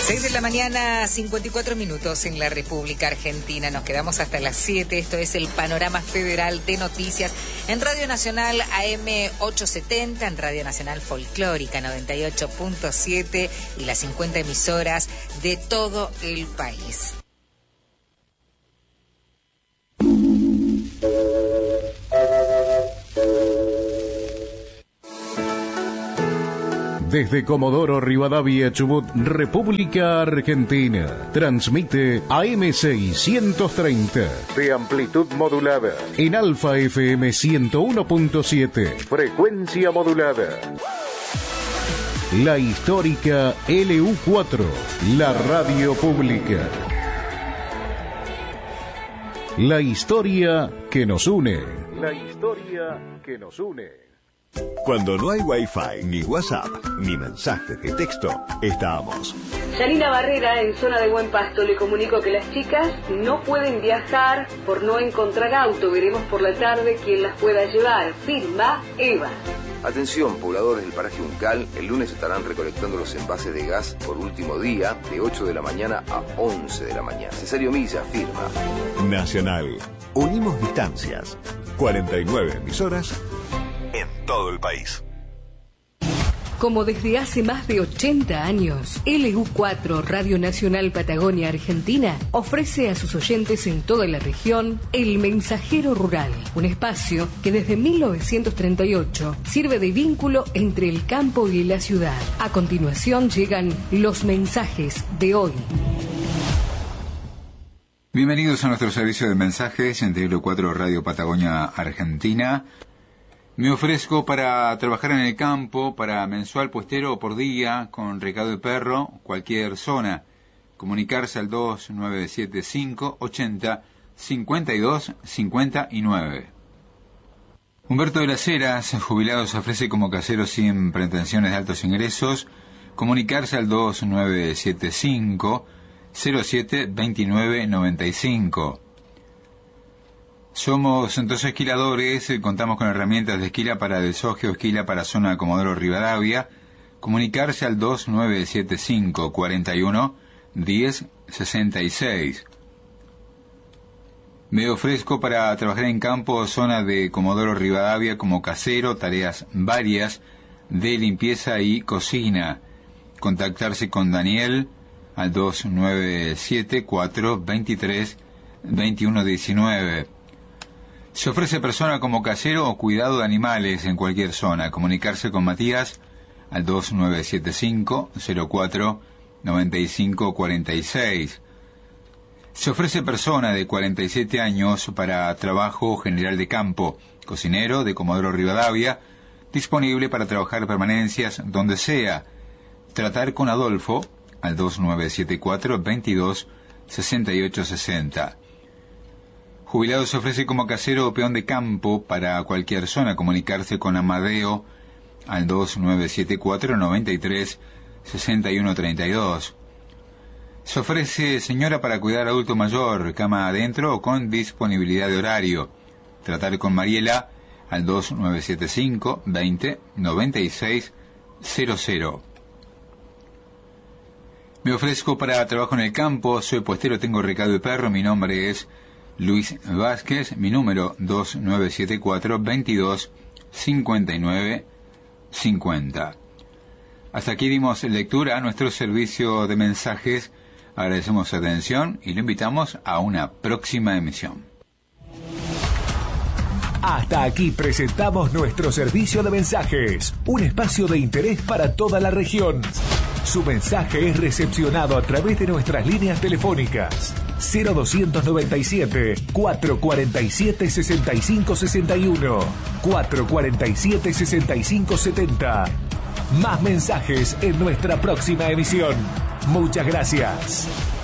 6 de la mañana, 54 minutos en la República Argentina. Nos quedamos hasta las 7. Esto es el Panorama Federal de Noticias en Radio Nacional AM 870, en Radio Nacional Folclórica 98.7 y las 50 emisoras de todo el país. Desde Comodoro Rivadavia, Chubut, República Argentina, transmite AM630 de amplitud modulada en Alfa FM 101.7, frecuencia modulada. La histórica LU4, la radio pública. La historia que nos une. La historia que nos une. Cuando no hay Wi-Fi, ni WhatsApp, ni mensajes de texto, estamos. Janina Barrera, en zona de Buen Pasto, le comunico que las chicas no pueden viajar por no encontrar auto. Veremos por la tarde quién las pueda llevar. Firma Eva. Atención, pobladores del paraje Uncal, el lunes estarán recolectando los envases de gas por último día, de 8 de la mañana a 11 de la mañana. Cesario Milla, firma. Nacional. Unimos distancias. 49 emisoras en todo el país. Como desde hace más de 80 años, LU4 Radio Nacional Patagonia Argentina ofrece a sus oyentes en toda la región El Mensajero Rural, un espacio que desde 1938 sirve de vínculo entre el campo y la ciudad. A continuación llegan los mensajes de hoy. Bienvenidos a nuestro servicio de mensajes en LU4 Radio Patagonia Argentina. Me ofrezco para trabajar en el campo, para mensual puestero o por día, con recado de perro, cualquier zona. Comunicarse al 2975 80 52 59. Humberto de las Heras, jubilado, se ofrece como casero sin pretensiones de altos ingresos. Comunicarse al 2975 07 29 95. Somos dos esquiladores, contamos con herramientas de esquila para deshoje o esquila para zona de Comodoro Rivadavia. Comunicarse al 2975 41 10 66. Me ofrezco para trabajar en campo, zona de Comodoro Rivadavia, como casero, tareas varias de limpieza y cocina. Contactarse con Daniel al 2974 23 21 19. Se ofrece persona como casero o cuidado de animales en cualquier zona. Comunicarse con Matías al 2975 04 95 46. Se ofrece persona de 47 años para trabajo general de campo, cocinero de Comodoro Rivadavia, disponible para trabajar permanencias donde sea. Tratar con Adolfo al 2974 22 68 60. Jubilado se ofrece como casero o peón de campo para cualquier zona. Comunicarse con Amadeo al 2974 93 61 32. Se ofrece señora para cuidar adulto mayor, cama adentro o con disponibilidad de horario. Tratar con Mariela al 2975 20 96 00. Me ofrezco para trabajo en el campo, soy puestero, tengo recado de perro, mi nombre es Luis Vázquez, mi número 2974 22 59 50. Hasta aquí dimos lectura a nuestro servicio de mensajes. Agradecemos su atención y lo invitamos a una próxima emisión. Hasta aquí presentamos nuestro servicio de mensajes, un espacio de interés para toda la región. Su mensaje es recepcionado a través de nuestras líneas telefónicas 0297 447 65 61, 447 65 70. Más mensajes en nuestra próxima emisión. Muchas gracias.